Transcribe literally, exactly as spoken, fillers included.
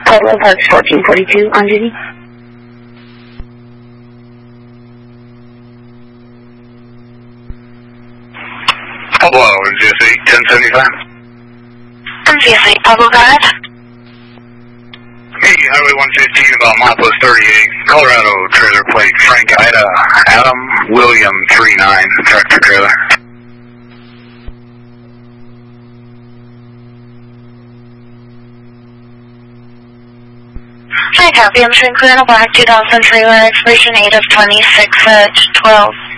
Pueblo Parks fourteen forty-two on duty. Hello, M G S eight, ten seventy-five. M G S eight, Pueblo Guide. Hey, Highway one fifteen, about Milepost thirty-eight, Colorado, trailer plate, Frank Ida, Adam, William three nine, tractor trailer. Hi, copy. I'm showing clear on a black two thousand trailer, expiration eight of twenty-six at twelve.